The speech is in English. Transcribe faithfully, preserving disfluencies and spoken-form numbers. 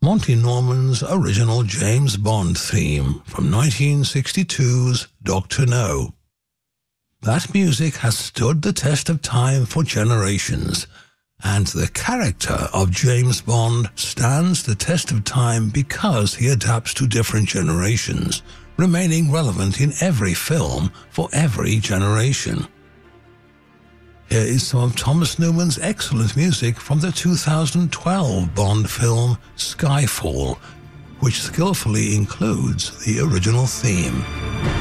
Monty Norman's original James Bond theme from nineteen sixty-two's Doctor No. That music has stood the test of time for generations, and the character of James Bond stands the test of time because he adapts to different generations, remaining relevant in every film for every generation. Here is some of Thomas Newman's excellent music from the two thousand twelve Bond film Skyfall, which skillfully includes the original theme.